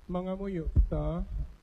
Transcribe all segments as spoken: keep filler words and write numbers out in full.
mga muyo ta.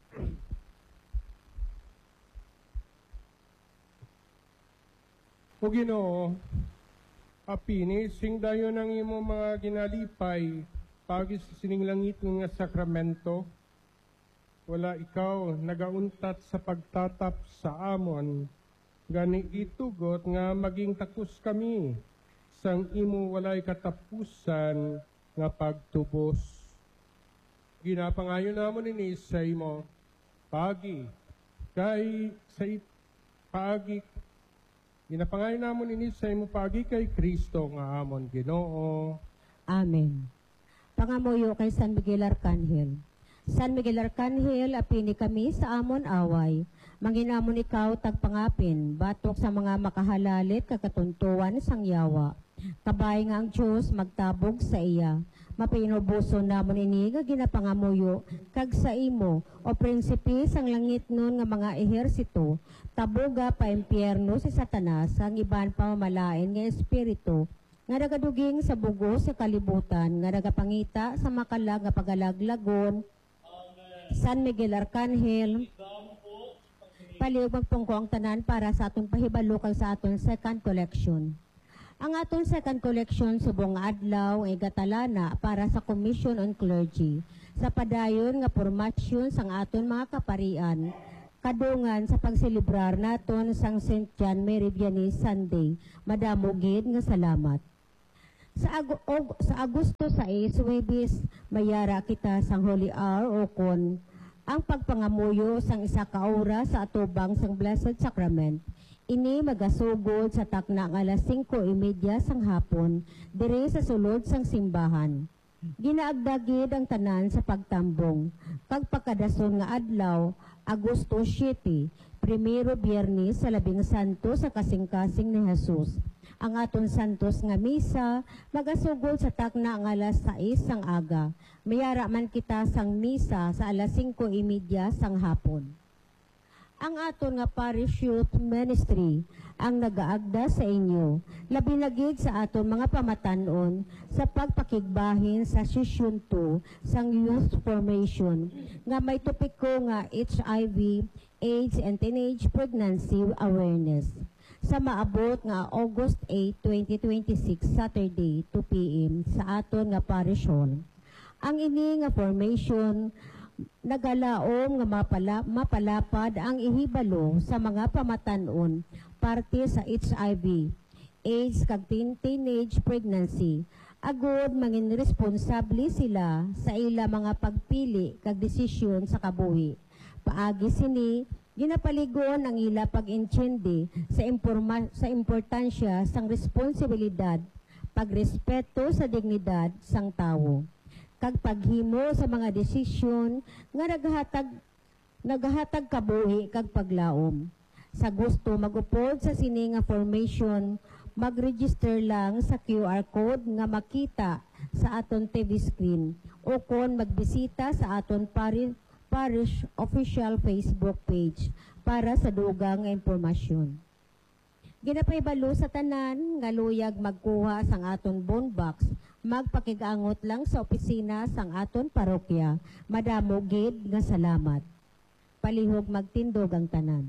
O Ginoo, apini, sing dayo ng imo mga ginalipay, pagis sining langit nga sakramento, wala ikaw nagauntat sa pagtatap sa amon, gani itugot nga maging takus kami, sang imo walay katapusan nga pagtubos. Ginapangayon namon ini sa imo, pagi, kay sa pagi, ginapangayon namon ini sa imo pagi kay Kristo nga amon Ginoo. Amen. Pangamuyo kay San Miguel Arcangel. San Miguel Arcangel, apini kami sa amon away. Manginamon ikaw tagpangapin, batok sa mga makahalalit kakatuntuan sang yawa. Kabay nga ang Diyos magtabog sa iya. Mapinubuso namon ini nga ginapangamuyo, kag sa imo, o prinsipi sang langit nun nga mga ehersito, tabuga pa impyerno si Satanas, ang iban pamamalain nga espiritu, nga nagaduging sa bugo sa kalibutan, nga nagapangita sa makalag nga pagalaglagon. San Miguel Arcangel, paliw magpungko ang tanan para sa aton pahibalo kag sa aton second collection. Ang aton second collection subong adlaw ay gatalana para sa Commission on Clergy sa padayon nga formasyon sang aton mga kaparian kadungan sa pagselebrar naton sang Saint John Mary Vianney Sunday. Madamo gid nga salamat. Sa, Ag og, sa Agosto sais, Huwebes, mayara kita sang Holy Hour o kon ang pagpangamuyo sang isa ka oras sa atubang sang Blessed Sacrament. Ini magasugod sa takna nga alas singko y media sang hapon, dire sa sulod sang simbahan. Ginaagdagid ang tanan sa pagtambong, kag pagkadason nga adlaw, Agosto siyete, primero biyernes sa labing santo sa kasing-kasing ni Jesus. Ang aton santos nga misa, magasugod sa takna nga alas sais sang aga. Mayara man kita sang misa sa alas singko y media sang hapon. Ang aton nga parish youth ministry ang nagaagda sa inyo, labi na gid sa aton mga pamatanon sa pagpakigbahin sa session two sang youth formation nga may topiko nga H I V, AIDS and teenage pregnancy awareness sa maabot nga August eighth, twenty twenty-six, Saturday, two p m sa aton nga parish hall. Ang ini nga formation nagalaom nga mapala, mapalapad ang ihibalo sa mga pamatanon parte sa H I V, AIDS kag teenage pregnancy. Agod mangin responsable sila sa ila mga pagpili kag desisyon sa kabuhi. Paagi sini ginapaligon ang ila pag-intindi sa imporma, sa importansya sang responsibilidad, pagrespeto sa dignidad sang tawo, kag paghimo sa mga desisyon nga naghatag naghatag kabuhi kag paglaom. Sa gusto magupod sa sini nga formation, mag-register lang sa Q R code nga makita sa aton T V screen o kon magbisita sa aton parish, parish official Facebook page para sa dugang nga impormasyon. Ginapaybalo sa tanan nga luyag magkuha sang aton bone box, magpakigangot lang sa opisina sang aton parokya. Madamo gid nga salamat. Palihog magtindog ang tanan.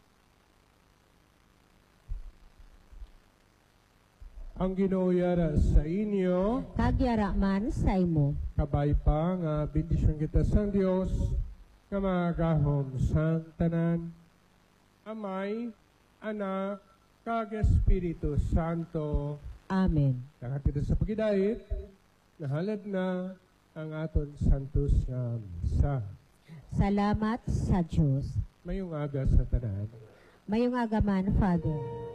Ang Ginoo yara sa inyo, kagyara man sa imo. kabay pa nga bendisyon kita sang Dios nga magahom sang tanan, Amay, Anak, kag Espiritu Santo. Amen. Dakat kita sa pagidait, nahalad na ang aton santos nga misa. Salamat sa Diyos. Mayong aga sa tanan. Mayong agaman, Father.